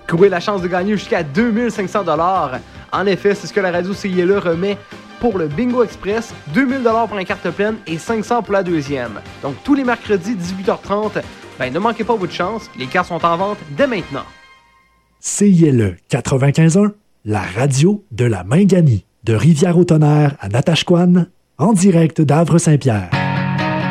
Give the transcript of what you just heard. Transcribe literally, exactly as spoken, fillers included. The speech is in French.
Courez la chance de gagner jusqu'à deux mille cinq cents dollars. En effet, c'est ce que la radio C I L E remet pour le Bingo Express, deux mille dollars pour la carte pleine et cinq cents pour la deuxième. Donc tous les mercredis, dix-huit heures trente, ben ne manquez pas votre chance, les cartes sont en vente dès maintenant. C I L E quatre-vingt-quinze un, la radio de la Minganie, de Rivière-au-Tonnerre à Natashquan, en direct d'Havre-Saint-Pierre.